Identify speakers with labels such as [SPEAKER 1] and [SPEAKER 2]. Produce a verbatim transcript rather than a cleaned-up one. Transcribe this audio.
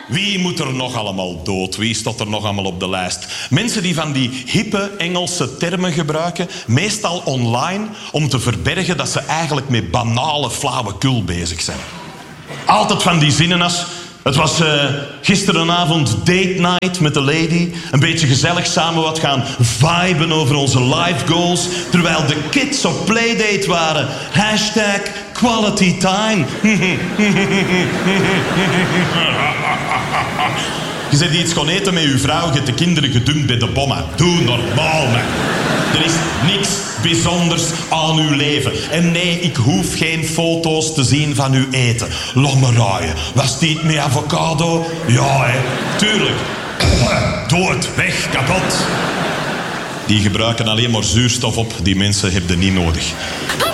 [SPEAKER 1] Wie moet er nog allemaal dood? Wie staat er nog allemaal op de lijst? Mensen die van die hippe Engelse termen gebruiken, meestal online, om te verbergen dat ze eigenlijk met banale flauwekul bezig zijn. Altijd van die zinnen als... Het was uh, gisterenavond date night met de lady. Een beetje gezellig samen wat gaan viben over onze life goals. Terwijl de kids op playdate waren. Hashtag quality time. Je zit iets gaan eten met je vrouw. Je hebt de kinderen gedumpt bij de bommen. Doe normaal, man. Er is niks bijzonders aan uw leven. En nee, ik hoef geen foto's te zien van uw eten. Laat me raaien. Was dit met avocado? Ja, hè. Tuurlijk. Dood, weg, kapot. Die gebruiken alleen maar zuurstof op. Die mensen hebben niet nodig.